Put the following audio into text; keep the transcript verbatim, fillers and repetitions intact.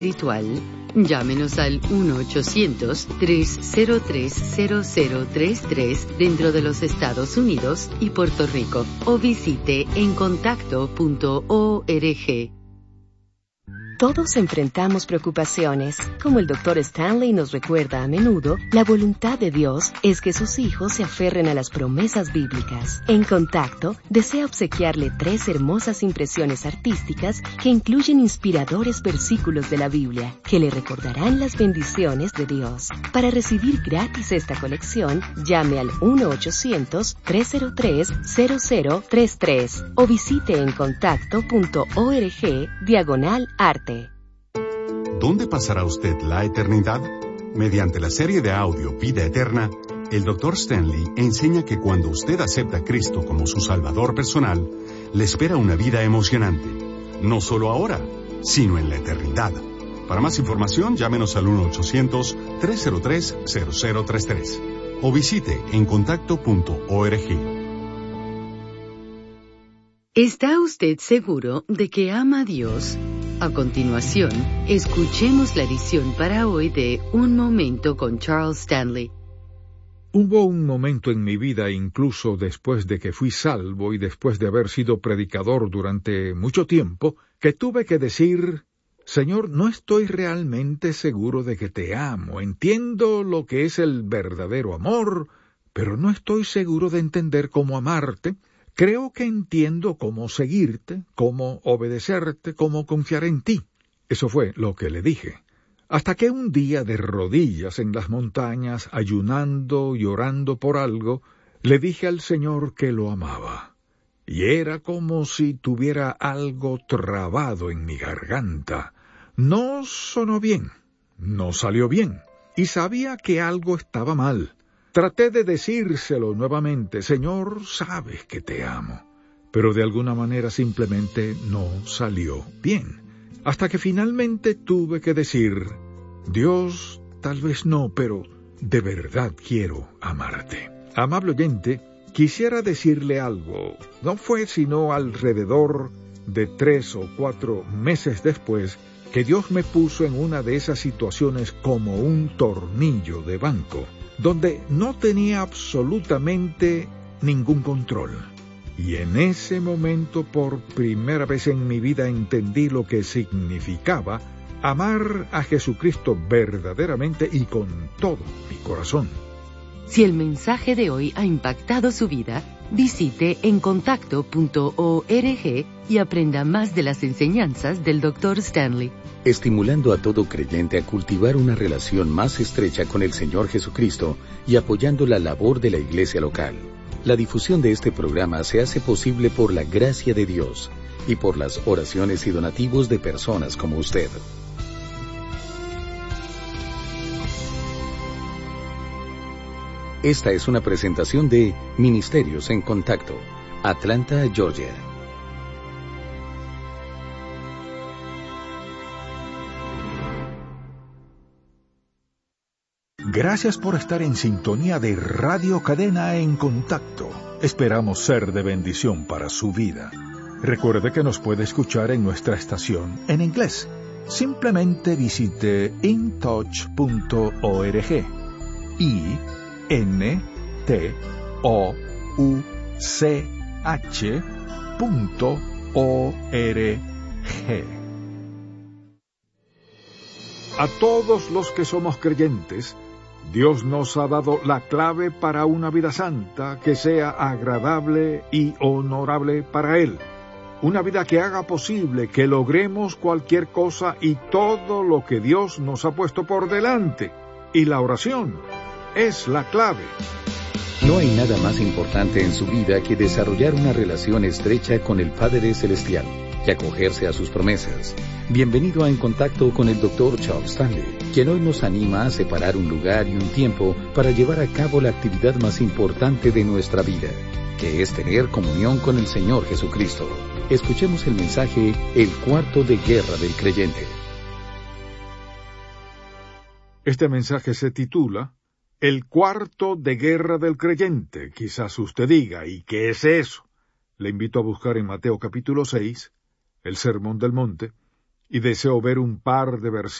Espiritual. Llámenos al uno ochocientos, tres cero tres, cero cero tres tres dentro de los Estados Unidos y Puerto Rico o visite en contacto punto org. Todos enfrentamos preocupaciones. Como el doctor Stanley nos recuerda a menudo, la voluntad de Dios es que sus hijos se aferren a las promesas bíblicas. En Contacto, desea obsequiarle tres hermosas impresiones artísticas que incluyen inspiradores versículos de la Biblia, que le recordarán las bendiciones de Dios. Para recibir gratis esta colección, llame al uno ochocientos, tres cero tres, cero cero tres tres o visite en contacto punto org diagonal arte. ¿Dónde pasará usted la eternidad? Mediante la serie de audio Vida Eterna, el doctor Stanley enseña que cuando usted acepta a Cristo como su Salvador personal, le espera una vida emocionante, no solo ahora, sino en la eternidad. Para más información, llámenos al uno ochocientos, tres cero tres, cero cero tres tres o visite en contacto punto org. ¿Está usted seguro de que ama a Dios? A continuación, escuchemos la edición para hoy de Un Momento con Charles Stanley. Hubo un momento en mi vida, incluso después de que fui salvo y después de haber sido predicador durante mucho tiempo, que tuve que decir: Señor, no estoy realmente seguro de que te amo. Entiendo lo que es el verdadero amor, pero no estoy seguro de entender cómo amarte. Creo que entiendo cómo seguirte, cómo obedecerte, cómo confiar en ti. Eso fue lo que le dije. Hasta que un día, de rodillas en las montañas, ayunando y orando por algo, le dije al Señor que lo amaba. Y era como si tuviera algo trabado en mi garganta. No sonó bien, no salió bien, y sabía que algo estaba mal. Traté de decírselo nuevamente: Señor, sabes que te amo. Pero de alguna manera simplemente no salió bien. Hasta que finalmente tuve que decir: Dios, tal vez no, pero de verdad quiero amarte. Amable oyente, quisiera decirle algo. No fue sino alrededor de tres o cuatro meses después que Dios me puso en una de esas situaciones como un tornillo de banco, donde no tenía absolutamente ningún control. Y en ese momento, por primera vez en mi vida, entendí lo que significaba amar a Jesucristo verdaderamente y con todo mi corazón. Si el mensaje de hoy ha impactado su vida, visite en contacto punto org y aprenda más de las enseñanzas del doctor Stanley. Estimulando a todo creyente a cultivar una relación más estrecha con el Señor Jesucristo y apoyando la labor de la iglesia local. La difusión de este programa se hace posible por la gracia de Dios y por las oraciones y donativos de personas como usted. Esta es una presentación de Ministerios en Contacto, Atlanta, Georgia. Gracias por estar en sintonía de Radio Cadena en Contacto. Esperamos ser de bendición para su vida. Recuerde que nos puede escuchar en nuestra estación en inglés. Simplemente visite in touch punto org. I N T O U C H punto O R G. A todos los que somos creyentes, Dios nos ha dado la clave para una vida santa que sea agradable y honorable para Él. Una vida que haga posible que logremos cualquier cosa y todo lo que Dios nos ha puesto por delante. Y la oración es la clave. No hay nada más importante en su vida que desarrollar una relación estrecha con el Padre Celestial y acogerse a sus promesas. Bienvenido a En Contacto con el doctor Charles Stanley, quien hoy nos anima a separar un lugar y un tiempo para llevar a cabo la actividad más importante de nuestra vida, que es tener comunión con el Señor Jesucristo. Escuchemos el mensaje El cuarto de guerra del creyente. Este mensaje se titula El cuarto de guerra del creyente. Quizás usted diga, ¿y qué es eso? Le invito a buscar en Mateo capítulo seis, el Sermón del Monte, y deseo ver un par de versículos